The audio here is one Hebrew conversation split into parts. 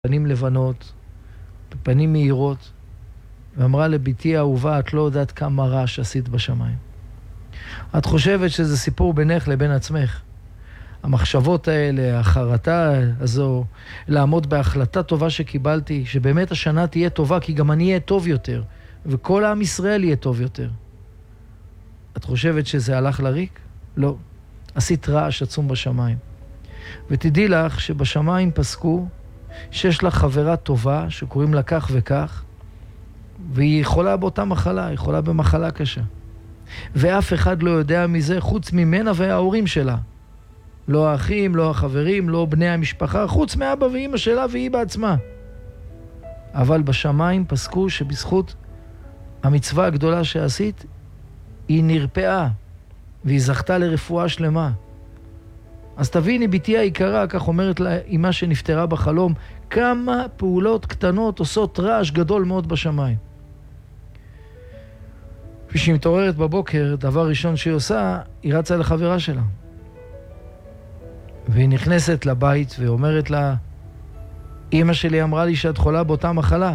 פנים לבנות, פנים מהירות, ואמרה לביתי האהובה, את לא יודעת כמה רעש עשית בשמיים. את חושבת שזה סיפור בינך לבין עצמך. המחשבות האלה, החרטה הזו, לעמוד בהחלטה טובה שקיבלתי, שבאמת השנה תהיה טובה, כי גם אני אהיה טוב יותר, וכל עם ישראל יהיה טוב יותר. את חושבת שזה הלך לריק? לא. עשית רעש עצום בשמיים. ותדעי לך שבשמיים פסקו שיש לך חברה טובה שקוראים לה כך וכך, והיא יכולה באותה מחלה, היא יכולה במחלה קשה. ואף אחד לא יודע מזה חוץ ממנה וההורים שלה. לא האחים, לא החברים, לא בני המשפחה, חוץ מאבא ואמא שלה והיא בעצמה. אבל בשמיים פסקו שבזכות המצווה הגדולה שעשית, היא נרפאה, והיא זכתה לרפואה שלמה. אז תביני, ביתי היקרה, כך אומרת לה אמא שנפטרה בחלום, כמה פעולות קטנות עושות רעש גדול מאוד בשמיים. כשהיא מתעוררת בבוקר, דבר ראשון שהיא עושה, היא רצה לחברה שלה. והיא נכנסת לבית ואומרת לה, אמא שלי אמרה לי שאת חולה באותה מחלה.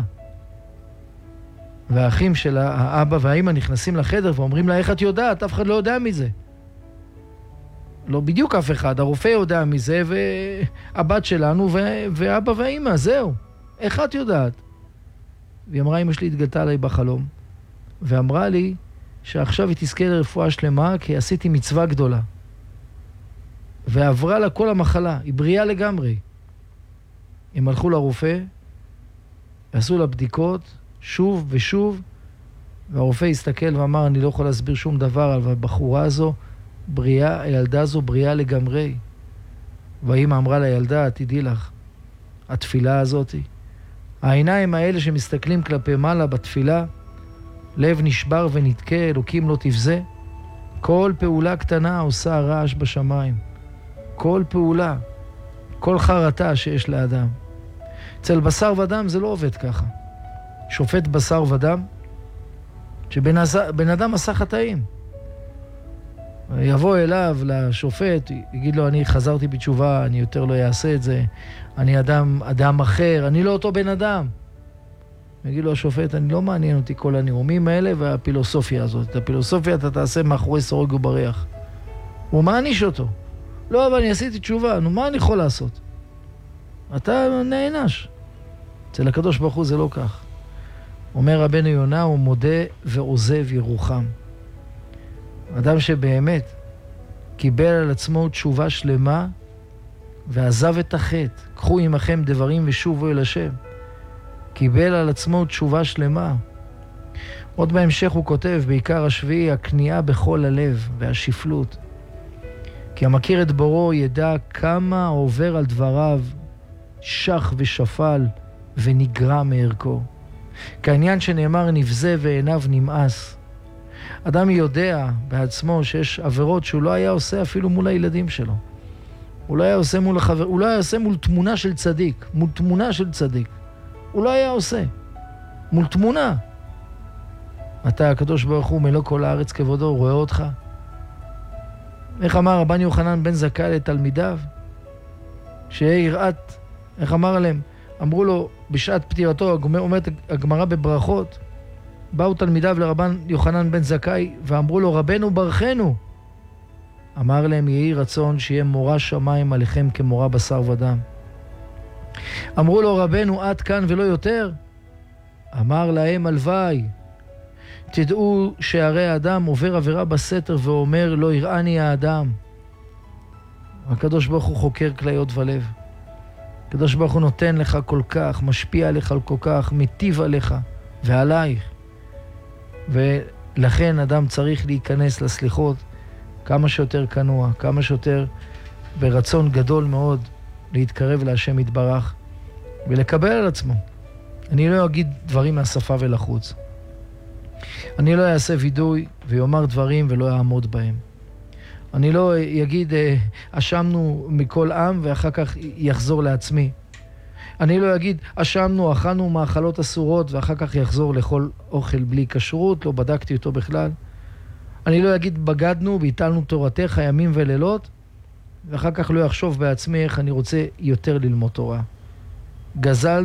והאחים שלה, האבא והאמא, נכנסים לחדר ואומרים לה, איך את יודעת? אף אחד לא יודע מזה. לא בדיוק אף אחד, הרופא יודע מזה, והבת שלנו ואבא והאמא, זהו. איך את יודעת? והיא אמרה, אמא שלי התגלתה עליי בחלום, ואמרה לי שעכשיו היא תזכה לרפואה שלמה, כי עשיתי מצווה גדולה. ועברה לה כל המחלה, היא בריאה לגמרי. הם הלכו לרופא, עשו לה בדיקות, שוב ושוב, והרופא הסתכל ואמר, אני לא יכול להסביר שום דבר, אבל הבחורה הזו, בריאה, הילדה הזו בריאה לגמרי. והאמא אמרה לילדה, תדעי לך, התפילה הזאת, העיניים האלה שמסתכלים כלפי מעלה בתפילה, לב נשבר ונתקה, אלוקים לא תבזה. כל פעולה קטנה עושה רעש בשמיים. כל פעולה, כל חרטה שיש לאדם. אצל בשר ודם זה לא עובד ככה. שופט בשר ודם, שבן אדם עשה חטאים. יבוא אליו לשופט, יגיד לו, אני חזרתי בתשובה, אני יותר לא אעשה את זה, אני אדם אחר, אני לא אותו בן אדם. יגיד לו השופט, אני לא מעניין אותי כל הנאומים האלה והפילוסופיה הזאת. את הפילוסופיה אתה תעשה מאחורי סורג ובריח. הוא מעניש אותו. לא, אבל אני עשיתי תשובה, נו מה אני יכול לעשות? אתה נענש. אצל הקדוש ברוך הוא זה לא כך. אומר רבנו יונה, הוא מודה ועוזב ירוחם. אדם שבאמת קיבל על עצמו תשובה שלמה ועזב את החטא. קחו עמכם דברים ושובו אל השם. קיבל על עצמו תשובה שלמה. עוד בהמשך הוא כותב, בעיקר השביעי, הכניעה בכל הלב והשפלות. כי המכיר את בורו ידע כמה עובר על דבריו שח ושפל ונגרע מערכו. כעניין שנאמר נבזה ועיניו נמאס. אדם יודע בעצמו שיש עבירות שהוא לא היה עושה אפילו מול הילדים שלו. הוא לא היה עושה מול החבר, הוא לא היה עושה מול תמונה של צדיק, מול תמונה של צדיק. הוא לא היה עושה. מול תמונה. אתה הקדוש ברוך הוא מלוא כל הארץ כבודו, רואה אותך. איך אמר רבן יוחנן בן זכאי לתלמידיו? שיהיה יראת, איך אמר עליהם? אמרו לו בשעת פטירתו, אומרת הגמרא בברכות, באו תלמידיו לרבן יוחנן בן זכאי ואמרו לו, רבנו ברכנו. אמר להם, יהי רצון שיהיה מורא שמיים עליכם כמורא בשר ודם. אמרו לו, רבנו עד כאן ולא יותר. אמר להם, הלוואי. תדעו שהרי האדם עובר עבירה בסתר ואומר, לא יראני האדם. הקדוש ברוך הוא חוקר כליות ולב. הקדוש ברוך הוא נותן לך כל כך, משפיע עליך כל כך, מטיב עליך ועלייך. ולכן אדם צריך להיכנס לסליחות כמה שיותר כנוע, כמה שיותר ברצון גדול מאוד להתקרב להשם יתברך ולקבל על עצמו. אני לא אגיד דברים מהשפה ולחוץ. אני לא אעשה וידוי ויאמר דברים ולא אעמוד בהם. אני לא אגיד אשמנו מכל עם ואחר כך יחזור לעצמי. אני לא אגיד אשמנו, אכלנו מאכלות אסורות ואחר כך יחזור לאכול אוכל בלי כשרות, לא בדקתי אותו בכלל. אני לא אגיד בגדנו והטלנו תורתך ימים ולילות ואחר כך לא יחשוב בעצמי איך אני רוצה יותר ללמוד תורה. גזל